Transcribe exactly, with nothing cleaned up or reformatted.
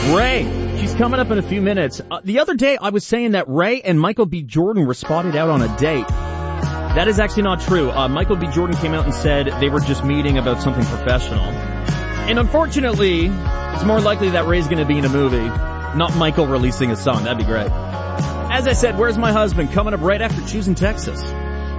Ray, she's coming up in a few minutes. Uh, the other day I was saying that Ray and Michael B. Jordan were spotted out on a date. That is actually not true. Uh, Michael B. Jordan came out and said they were just meeting about something professional. And unfortunately, it's more likely that Ray's going to be in a movie, not Michael releasing a song. That'd be great. As I said, Where's My Husband? Coming up right after Choosing Texas.